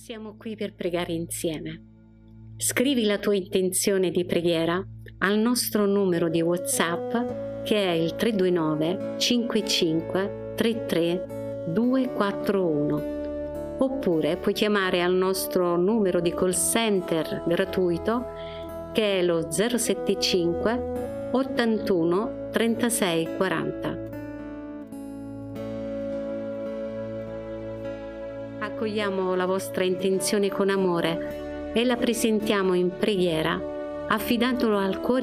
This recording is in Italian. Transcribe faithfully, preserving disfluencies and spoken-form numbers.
Siamo qui per pregare insieme. Scrivi la tua intenzione di preghiera al nostro numero di WhatsApp che è il tre due nove cinque cinque tre tre due quattro uno, oppure puoi chiamare al nostro numero di call center gratuito che è lo zero sette cinque ottantuno trentasei quaranta. Accogliamo la vostra intenzione con amore e la presentiamo in preghiera, affidandolo al cuore